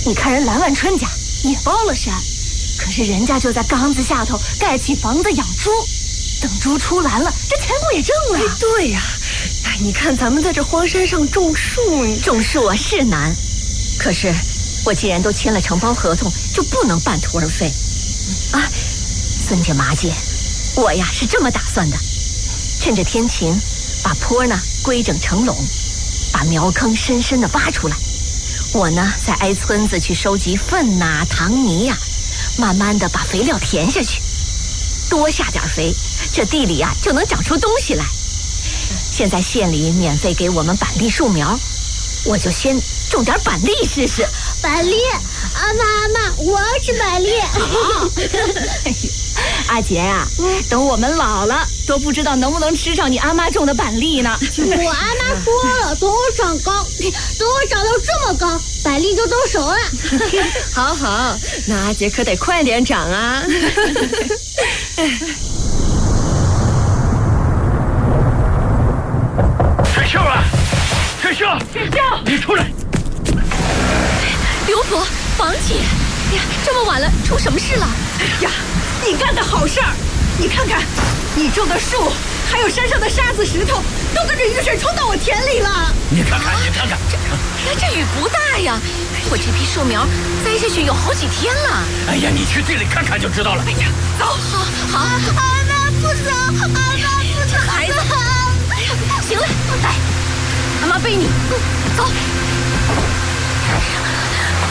你看人蓝万春家也包了山，可是人家就在缸子下头盖起房子养猪，等猪出栏了，这钱不也挣了？ 哎，对呀，哎，你看咱们在这荒山上种树， 种树啊是难，可是我既然都签了承包合同，就不能半途而废。啊，孙姐马姐，我呀是这么打算的，趁着天晴，把坡呢规整成垄，把苗坑深深的挖出来。我呢再挨村子去收集粪呐、糖泥呀，慢慢的把肥料填下去，多下点肥，这地里呀就能长出东西来。现在县里免费给我们板栗树苗，我就先种点板栗试试。 板栗，阿妈，我要吃板栗。 阿杰呀，等我们老了，都不知道能不能吃上你阿妈种的板栗呢。 我阿妈说了，等我长高，等我长到这么高，板栗就都熟了。 好好，那阿杰可得快点长啊。 水秀啊，水秀，你出来！ 刘婆，房姐，呀，这么晚了，出什么事了？ 呀，你干的好事儿！你看看，你种的树，还有山上的沙子石头，都跟着雨水冲到我田里了。 你看看， 这雨不大呀，我这批树苗栽下去有好几天了。 哎呀，你去地里看看就知道了。 哎呀，走， 好。 阿妈不走，阿妈不走， 孩子，行了，来，阿妈背你，走。